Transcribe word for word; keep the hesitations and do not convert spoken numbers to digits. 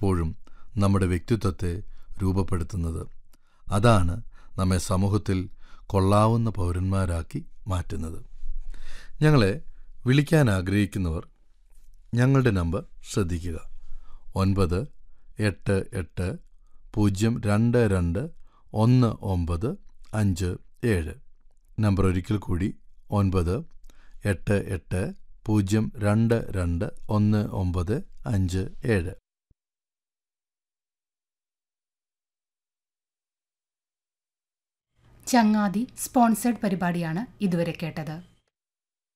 പലപ്പോഴും നമ്മുടെ വ്യക്തിത്വത്തെ രൂപപ്പെടുത്തുന്നത്. അതാണ് നമ്മെ സമൂഹത്തിൽ കൊള്ളാവുന്ന പൗരന്മാരാക്കി മാറ്റുന്നത്. ഞങ്ങളെ വിളിക്കാൻ ആഗ്രഹിക്കുന്നവർ ഞങ്ങളുടെ നമ്പർ ശ്രദ്ധിക്കുക: ഒൻപത് എട്ട് എട്ട് പൂജ്യം രണ്ട് രണ്ട് ഒന്ന് ഒമ്പത് അഞ്ച് ഏഴ്. നമ്പർ ഒരിക്കൽ കൂടി: ഒൻപത് എട്ട് എട്ട് പൂജ്യം രണ്ട് രണ്ട് ഒന്ന് ഒമ്പത് അഞ്ച് ഏഴ്. ചങ്ങാതി സ്പോൺസേഡ് പരിപാടിയാണ് ഇതുവരെ കേട്ടത്.